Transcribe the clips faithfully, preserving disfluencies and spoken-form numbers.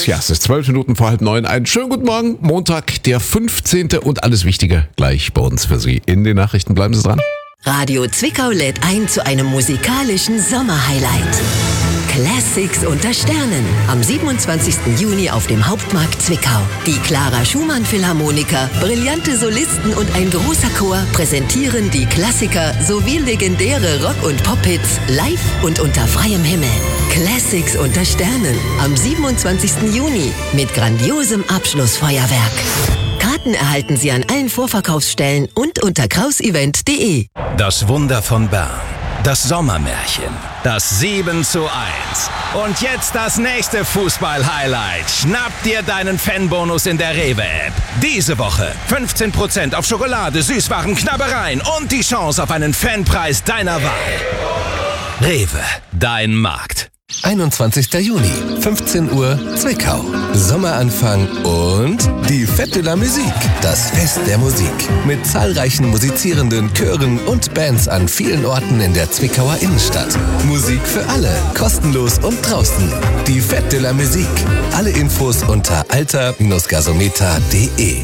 Und ja, es ist zwölf Minuten vor halb neun. Einen schönen guten Morgen. Montag, der fünfzehnte und alles Wichtige gleich bei uns für Sie. In den Nachrichten bleiben Sie dran. Radio Zwickau lädt ein zu einem musikalischen Sommerhighlight. Classics unter Sternen. Am siebenundzwanzigsten Juni auf dem Hauptmarkt Zwickau. Die Clara Schumann Philharmoniker, brillante Solisten und ein großer Chor präsentieren die Klassiker sowie legendäre Rock- und Pop-Hits live und unter freiem Himmel. Classics unter Sternen. Am siebenundzwanzigsten Juni mit grandiosem Abschlussfeuerwerk. Karten erhalten Sie an allen Vorverkaufsstellen und unter krausevent punkt de. Das Wunder von Bern. Das Sommermärchen. Das sieben zu eins. Und jetzt das nächste Fußball-Highlight. Schnapp dir deinen Fanbonus in der Rewe-App. Diese Woche fünfzehn Prozent auf Schokolade, Süßwaren, Knabbereien und die Chance auf einen Fanpreis deiner Wahl. Rewe, dein Markt. einundzwanzigsten Juni, fünfzehn Uhr, Zwickau. Sommeranfang und die Fête de la Musique, das Fest der Musik. Mit zahlreichen musizierenden Chören und Bands an vielen Orten in der Zwickauer Innenstadt. Musik für alle, kostenlos und draußen. Die Fête de la Musique. Alle Infos unter alter Gasometer punkt de.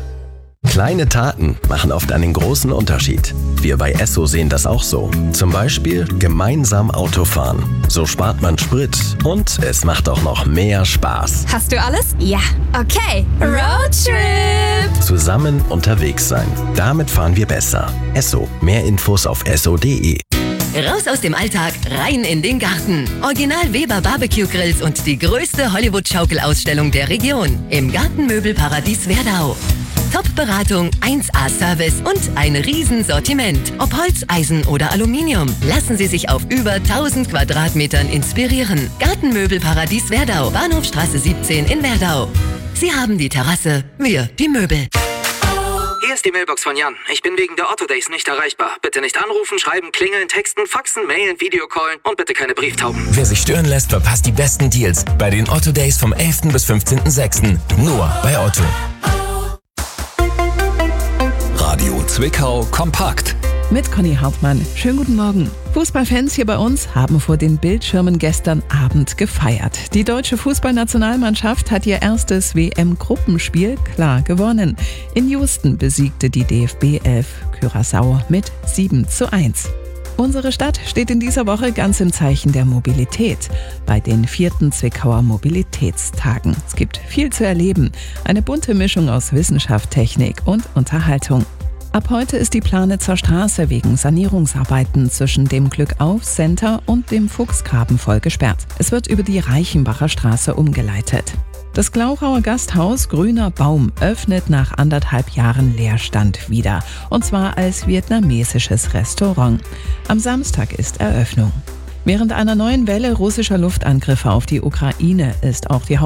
Kleine Taten machen oft einen großen Unterschied. Wir bei Esso sehen das auch so. Zum Beispiel gemeinsam Autofahren. So spart man Sprit und es macht auch noch mehr Spaß. Hast du alles? Ja. Okay. Roadtrip! Zusammen unterwegs sein. Damit fahren wir besser. Esso. Mehr Infos auf esso punkt de. Raus aus dem Alltag, rein in den Garten. Original Weber Barbecue Grills und die größte Hollywood-Schaukelausstellung der Region. Im Gartenmöbelparadies Werdau. Top-Beratung, eins A Service und ein Riesensortiment. Ob Holz, Eisen oder Aluminium. Lassen Sie sich auf über tausend Quadratmetern inspirieren. Gartenmöbelparadies Werdau, Bahnhofstraße siebzehn in Werdau. Sie haben die Terrasse, wir die Möbel. Hier ist die Mailbox von Jan. Ich bin wegen der Otto Days nicht erreichbar. Bitte nicht anrufen, schreiben, klingeln, texten, faxen, mailen, Videocallen und bitte keine Brieftauben. Wer sich stören lässt, verpasst die besten Deals bei den Otto Days vom elften bis fünfzehnten sechsten Nur bei Otto. Radio Zwickau kompakt. Mit Conny Hauptmann. Schönen guten Morgen. Fußballfans hier bei uns haben vor den Bildschirmen gestern Abend gefeiert. Die deutsche Fußballnationalmannschaft hat ihr erstes W M-Gruppenspiel klar gewonnen. In Houston besiegte die D F B elf Curaçao mit sieben zu eins. Unsere Stadt steht in dieser Woche ganz im Zeichen der Mobilität. Bei den vierten Zwickauer Mobilitätstagen. Es gibt viel zu erleben. Eine bunte Mischung aus Wissenschaft, Technik und Unterhaltung. Ab heute ist die Planitzer Straße wegen Sanierungsarbeiten zwischen dem Glückauf-Center und dem Fuchsgraben voll gesperrt. Es wird über die Reichenbacher Straße umgeleitet. Das Glauchauer Gasthaus Grüner Baum öffnet nach anderthalb Jahren Leerstand wieder. Und zwar als vietnamesisches Restaurant. Am Samstag ist Eröffnung. Während einer neuen Welle russischer Luftangriffe auf die Ukraine ist auch die